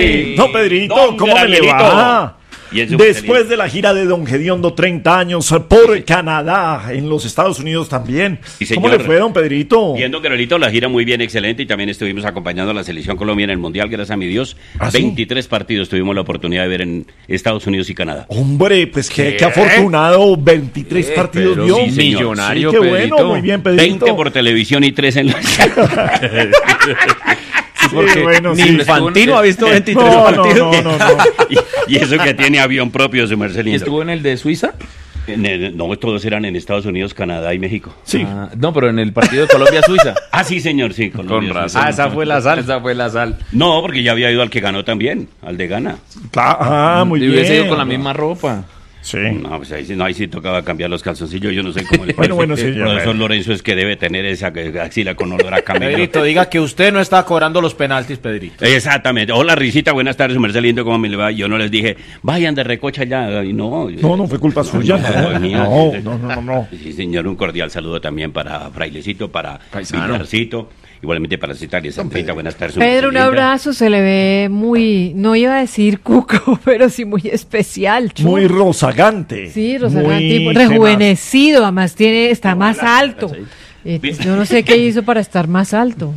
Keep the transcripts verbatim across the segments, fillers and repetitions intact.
Sí. No, Pedrito, Don ¿cómo me le Gabrielito. va? Y en su Después de la gira de Don Gediondo, treinta años por Canadá, en los Estados Unidos también. Sí, ¿Cómo señor. le fue, don Pedrito? Viendo Gabrielito, la gira muy bien, excelente, y también estuvimos acompañando a la selección Colombia en el Mundial, gracias a mi Dios. ¿Ah, sí? veintitrés partidos tuvimos la oportunidad de ver en Estados Unidos y Canadá. Hombre, pues qué, ¿Qué? qué afortunado, veintitrés Eh, partidos pero dio. sí, millonario, Sí, qué Pedrito. bueno, muy bien, Pedrito. veinte por televisión y tres en la... Porque, bueno, Ni sí. Infantino ha visto veintitrés No, no, partidos. no, no, no. y, y eso que tiene avión propio, su merced ¿Y lindo. estuvo en el de Suiza? En el- no, todos eran en Estados Unidos, Canadá y México. Sí. Ah, no, pero en el partido de Colombia-Suiza. Ah, sí, señor, sí. Colombia, sí. Ah, esa fue la sal. Esa fue la sal. No, porque ya había ido al que ganó también, al de Ghana. Cla- Ah, muy Y bien. hubiese ido con la misma ropa. Sí. No, pues ahí sí, no, ahí sí tocaba cambiar los calzoncillos, yo no sé cómo le Bueno, bueno, sí, El ya, profesor bueno. Lorenzo es que debe tener esa que- axila con olor a camello. Pedrito, diga que usted no está cobrando los penaltis, Pedrito. Exactamente. Hola, Risita, buenas tardes, su merced lindo, ¿cómo me le va? Yo no les dije, vayan de recocha ya, y no. No, no fue culpa suya. No, mía. No, no, no, no, no. Sí, señor, un cordial saludo también para Frailecito, para Paisano. Villarcito, igualmente para Citaria Sanfrita, buenas tardes. su Pedro, un merced linda. abrazo, se le ve muy, no iba a decir cuco, pero sí muy especial. chulo. Muy rozagante. Sí, Rosagante, Muy rejuvenecido, además tiene, está más alto. Eh, Bien. yo no sé qué hizo para estar más alto.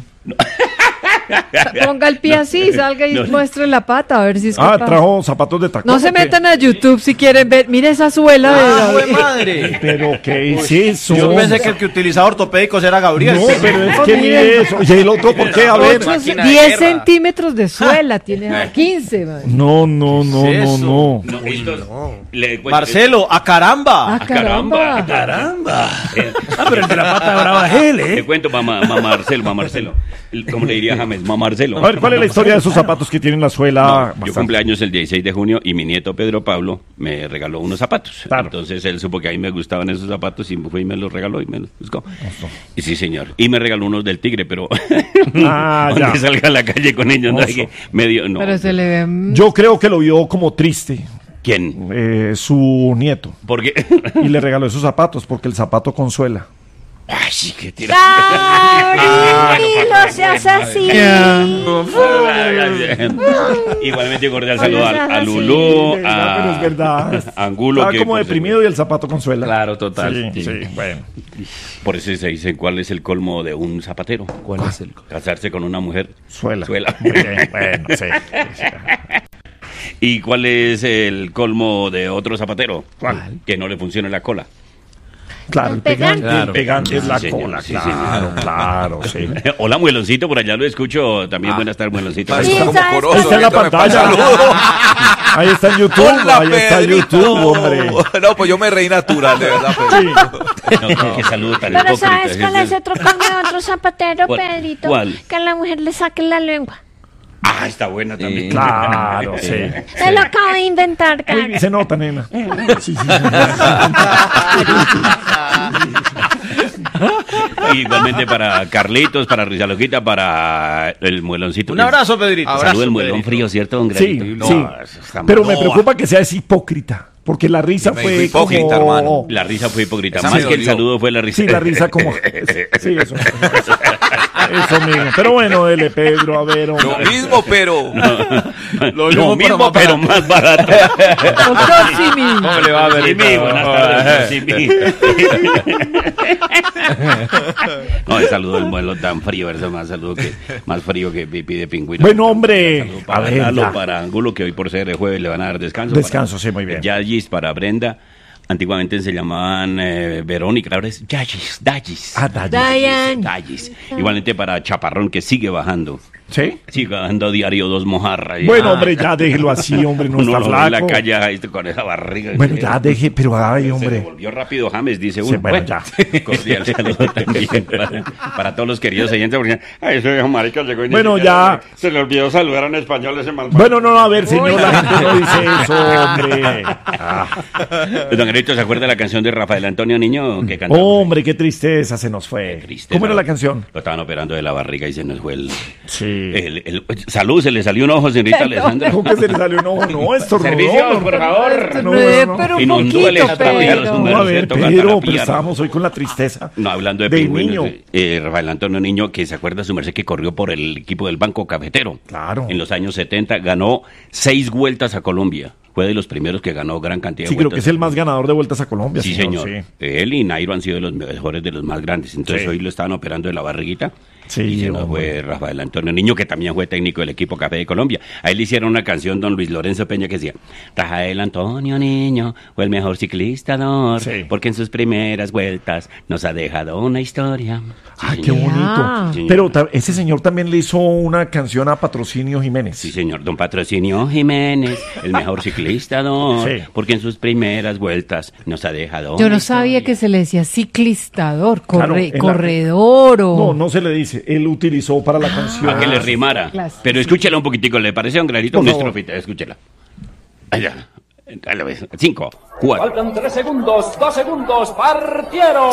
Ponga el pie así, salga y No. muestre la pata, a ver si es Ah, capaz. trajo zapatos de tacón. No se ¿o qué? metan a YouTube si quieren ver. Mire esa suela de ¡Ah, Gabriel. jue madre! Pero ¿qué es eso? Yo pensé que el que utilizaba ortopédicos era Gabriel. No, pero es que mire eso. ¿Y el otro por qué? A ver. Ocho- máquina de diez guerra. centímetros de suela, tiene a quince. man. No, no, no, ¿Qué es no, eso? no. No, estos- le cuento- Marcelo, a caramba. Ah, caramba. caramba. Ah, pero el de la pata brava es él, Te ¿eh? cuento, mamá, mamá Marcelo, mamá Marcelo. ¿Cómo le diría James? Mamá Marcelo. A ver, ¿cuál es la historia de esos zapatos que tienen la suela? No, yo bastante? cumpleaños el dieciséis de junio y mi nieto Pedro Pablo me regaló unos zapatos. Claro. Entonces él supo que a mí me gustaban esos zapatos y fue y me los regaló y me los buscó. Y sí, señor. Y me regaló unos del Tigre, pero Ah, donde ya. salga a la calle con ellos, no Oso. hay que medio, no. Pero se le ve. mm, Yo creo que lo vio como triste ¿Quién? eh, su nieto Porque y le regaló esos zapatos porque el zapato consuela. ay, sí, qué tira. Gabriel, no seas así. Igualmente cordial saludo a, a Sí, Lulú, Sí, verdad, pero es a, verdad. a Angulo. Estaba que como por- deprimido y el zapato consuela. Claro, total. Sí, sí, bueno. Por eso se dice cuál es el colmo de un zapatero. ¿Cuál es el? Casarse con una mujer. Suela. Suela. Muy bien, bueno, sí. ¿Y cuál es el colmo de otro zapatero? ¿Cuál? Que no le funcione la cola. Claro, el pegante, Claro. el pegante es Sí, la señor, cola, sí, claro, señor. claro, sí. Hola, Mueloncito, por allá lo escucho. También buenas tardes, Mueloncito. Sí, Como ¿sabes corozo, Ahí está en la ahorita me pantalla. pasa. Ahí está en YouTube, Hola, ahí está en Pedrito. YouTube, hombre. No, pues yo me reí natural, de verdad, Pedrito. No, qué, qué saludo tan Pero hipócrita. ¿sabes cuál es otro colmo de otro zapatero, ¿Cuál? Pedrito? ¿Cuál? Que a la mujer le saque la lengua. Ah, está buena también. Claro, sí. Se lo acabo de inventar, Uy, cara. se nota, nena. Sí, sí, sí. Igualmente para Carlitos, para Rizaloquita, para el Mueloncito. Un abrazo, Pedrito. Saludo Abrazo, el muelón Pedrito. frío, ¿cierto, don Sí, Granito? sí. No, eso está Pero mal. me preocupa que sea ese hipócrita, porque la risa Me fue dijo hipócrita, como... hermano. La risa fue hipócrita. Esa Más me que el dolió. saludo fue la risa. Sí, la risa como... Sí, eso. Eso mismo. Pero bueno, dele, Pedro, a ver, hombre. Lo mismo, pero. Lo, mismo, mismo, pero pero más barato. Doctor Simi. ¿Cómo le va a ver? Simi, buenas tardes, Simi. No, el saludo del vuelo tan frío, eso más saludo que más frío que pipí de pingüino. Bueno, hombre, Saludo a para ver, Lalo, ya. para Angulo, que hoy por ser el jueves le van a dar descanso. Descanso, para sí, muy bien. Yagis, para Brenda. Antiguamente se llamaban eh, Verónica, ahora es Yagis, Dagis. Ah, Dagis. Diane. Dagis. Igualmente para Chaparrón, que sigue bajando. ¿Sí? Sigue bajando diario dos mojarras. Bueno, hombre, ya déjelo así, hombre, no uno está lo ve en la flaco. calle ahí, con esa barriga. Bueno, ya deje, pero ay, Se hombre. volvió rápido James, dice uno. Sí, bueno, ya. Cordial saludo también para, para todos los queridos oyentes, porque ay, ese viejo marica llegó y ni Bueno, siquiera ya. se le olvidó saludar en español ese malvado. Bueno, no, no, a ver, señor, la gente no dice eso, hombre. Ah. Don Grito, ¿se acuerda de la canción de Rafael Antonio Niño que cantaba? Hombre, qué tristeza se nos fue. Triste, ¿Cómo era ¿no? la canción? Lo estaban operando de la barriga y se nos fue el... Sí. El- el- salud, se le salió un ojo, señorita Alessandra. ¿Cómo que se le salió un ojo? No, estornudó. Servicios, por favor. No, no, no. Pero un Inundó el poquito, extrapié, los Pedro. números. No, a ver, Toca Pedro, pero terapiar. estábamos hoy con la tristeza. No, hablando de del pingüinos, niño. eh, eh, Rafael Antonio Niño, que se acuerda su merced que corrió por el equipo del Banco Cafetero. Claro. En los años setenta ganó seis vueltas a Colombia. Fue de los primeros que ganó gran cantidad Sí, de creo vueltas. que es el más ganador de vueltas a Colombia. Sí, señor. sí. Él y Nairo han sido los mejores de los más grandes. Entonces Sí. hoy lo estaban operando de la barriguita. Sí, y se nos hombre. fue Rafael Antonio Niño, que también fue técnico del equipo Café de Colombia. A él le hicieron una canción, don Luis Lorenzo Peña, que decía: Rafael Antonio Niño fue el mejor ciclista, don, Sí. porque en sus primeras vueltas nos ha dejado una historia. Sí, Ah, qué señor. bonito. Sí, señor. Pero ta- ese señor también le hizo una canción a Patrocinio Jiménez. Sí, señor. Don Patrocinio Jiménez, el mejor ciclista, don, Sí. porque en sus primeras vueltas nos ha dejado Yo una no sabía historia. que se le decía ciclistador, Claro, corre- en la- corredor o... No, no se le dice. Él utilizó para la canción. Para que le rimara. Claro. Pero escúchela un poquitico, ¿le parece un granito? Por Una favor. estrofita, escúchela. Allá. Dale, pues. Cinco, cuatro. Faltan tres segundos, dos segundos, partieron.